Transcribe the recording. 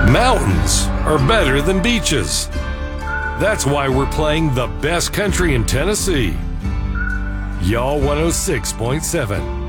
Mountains are better than beaches. That's why we're playing the best country in Tennessee. Y'all 106.7.